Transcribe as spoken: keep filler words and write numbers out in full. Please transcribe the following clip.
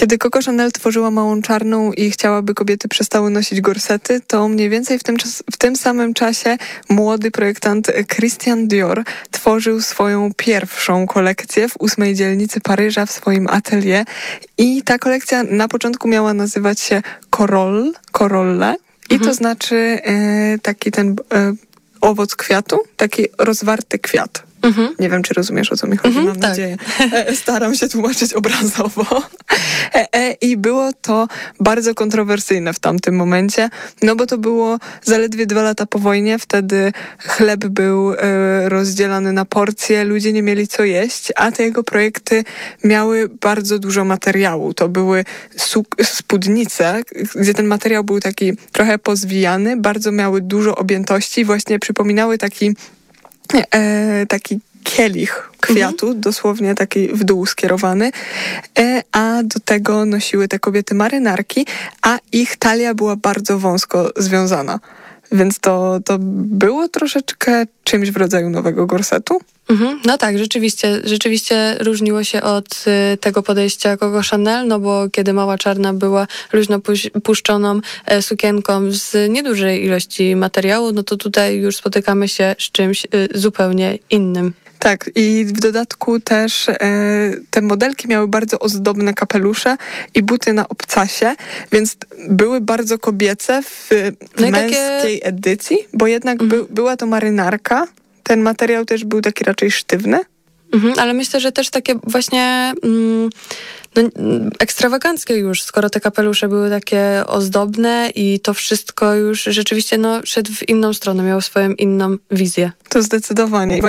Kiedy Coco Chanel tworzyła Małą Czarną i chciała, by kobiety przestały nosić gorsety, to mniej więcej w tym, czas, w tym samym czasie młody projektant Christian Dior tworzył swoją pierwszą kolekcję w ósmej dzielnicy Paryża w swoim atelier i ta kolekcja na początku miała nazywać się Corolle, Corolle i mhm. to znaczy e, taki ten e, owoc kwiatu, taki rozwarty kwiat. Mhm. Nie wiem, czy rozumiesz, o co mi chodzi, Mhm, mam tak. nadzieję. E, Staram się tłumaczyć obrazowo. E, e, I było to bardzo kontrowersyjne w tamtym momencie, no bo to było zaledwie dwa lata po wojnie, wtedy chleb był e, rozdzielany na porcje, ludzie nie mieli co jeść, a te jego projekty miały bardzo dużo materiału. To były suk- spódnice, gdzie ten materiał był taki trochę pozwijany, bardzo miały dużo objętości i właśnie przypominały taki E, taki kielich kwiatu, mhm. dosłownie taki w dół skierowany, e, a do tego nosiły te kobiety marynarki, a ich talia była bardzo wąsko związana. Więc to, to było troszeczkę czymś w rodzaju nowego gorsetu. Mhm, no tak, rzeczywiście, rzeczywiście różniło się od y, tego podejścia Coco Chanel, no bo kiedy Mała Czarna była luźno puś- puszczoną e, sukienką z niedużej ilości materiału, no to tutaj już spotykamy się z czymś y, zupełnie innym. Tak, i w dodatku też e, te modelki miały bardzo ozdobne kapelusze i buty na obcasie, więc były bardzo kobiece w, w no męskiej takie... edycji, bo jednak mhm. by, była to marynarka. Ten materiał też był taki raczej sztywny. Mhm, ale myślę, że też takie właśnie mm, no, ekstrawaganckie już, skoro te kapelusze były takie ozdobne i to wszystko już rzeczywiście no, szedł w inną stronę, miało swoją inną wizję. To zdecydowanie.